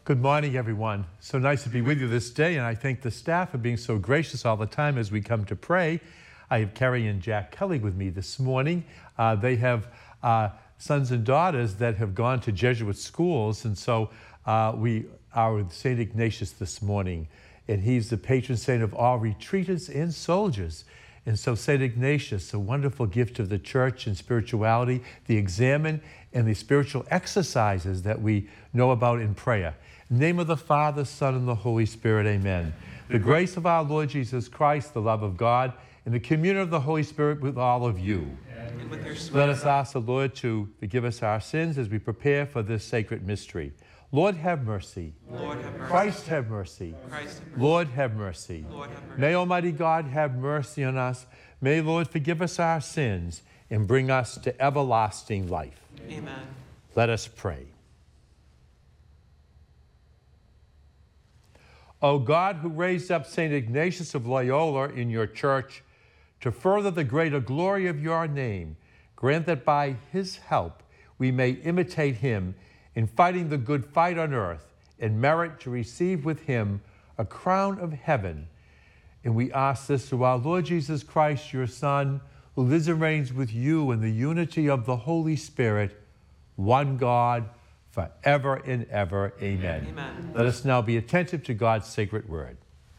Good morning, everyone. So nice to be with you this day, and I thank the staff for being so gracious all the time as we come to pray. I have Carrie and Jack Kelly with me this morning. They have sons and daughters that have gone to Jesuit schools, and so we are with St. Ignatius this morning, and he's the patron saint of all retreaters and soldiers. And so St. Ignatius, a wonderful gift of the church and spirituality, the examen and the spiritual exercises that we know about in prayer. In the name of the Father, Son, and the Holy Spirit, amen. The grace of our Lord Jesus Christ, the love of God, and the communion of the Holy Spirit with all of you. And with your spirit. Let us ask the Lord to forgive us our sins as we prepare for this sacred mystery. Lord, have mercy. Lord, have mercy. Christ, have mercy. Christ, have mercy. Lord, have mercy. Lord, have mercy. May Almighty God have mercy on us. May Lord forgive us our sins and bring us to everlasting life. Amen. Let us pray. O God, who raised up St. Ignatius of Loyola in your church to further the greater glory of your name, grant that by his help we may imitate him in fighting the good fight on earth and merit to receive with him a crown of heaven. And we ask this through our Lord Jesus Christ, your Son, who lives and reigns with you in the unity of the Holy Spirit, one God, forever and ever. Amen. Amen. Let us now be attentive to God's sacred word.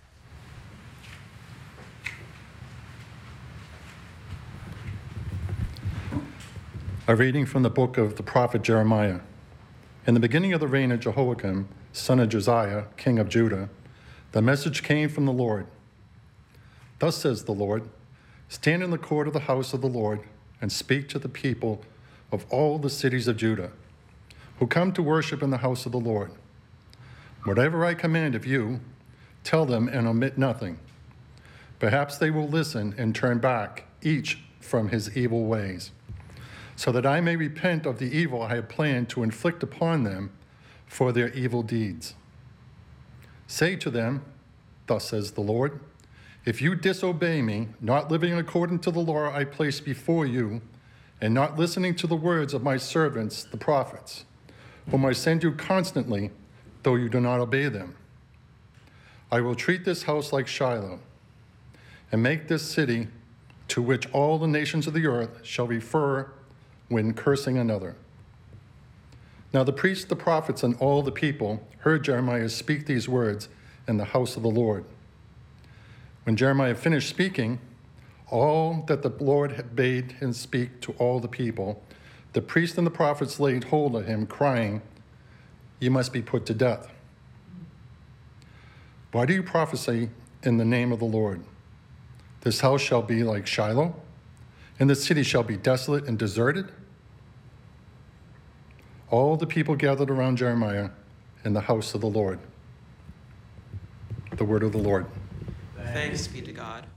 A reading from the book of the prophet Jeremiah. In the beginning of the reign of Jehoiakim, son of Josiah, king of Judah, the message came from the Lord. Thus says the Lord, stand in the court of the house of the Lord and speak to the people of all the cities of Judah, who come to worship in the house of the Lord. Whatever I command of you, tell them and omit nothing. Perhaps they will listen and turn back, each from his evil ways, so that I may repent of the evil I have planned to inflict upon them for their evil deeds. Say to them, thus says the Lord, if you disobey me, not living according to the law I place before you, and not listening to the words of my servants, the prophets, whom I send you constantly, though you do not obey them, I will treat this house like Shiloh, and make this city to which all the nations of the earth shall refer when cursing another. Now the priests, the prophets, and all the people heard Jeremiah speak these words in the house of the Lord. When Jeremiah finished speaking all that the Lord had bade him speak to all the people, the priests and the prophets laid hold of him, crying, you must be put to death. Why do you prophesy in the name of the Lord? This house shall be like Shiloh, and the city shall be desolate and deserted. All the people gathered around Jeremiah in the house of the Lord. The word of the Lord. Thanks be to God.